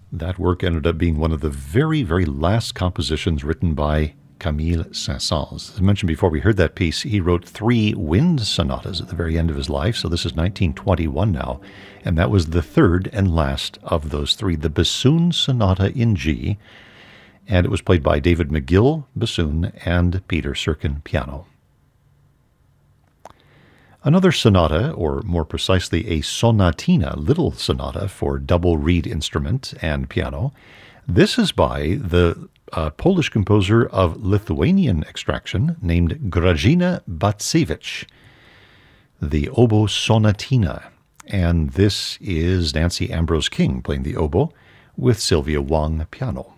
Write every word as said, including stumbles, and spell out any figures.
That work ended up being one of the very, very last compositions written by Camille Saint-Saëns. As I mentioned before, we heard that piece. He wrote three wind sonatas at the very end of his life, so this is nineteen twenty-one now, and that was the third and last of those three, the Bassoon Sonata in G, and it was played by David McGill, bassoon, and Peter Serkin, piano. Another sonata, or more precisely a sonatina, little sonata for double reed instrument and piano. This is by the uh, Polish composer of Lithuanian extraction named Grażyna Bacewicz, the oboe sonatina. And this is Nancy Ambrose King playing the oboe with Sylvia Wang piano.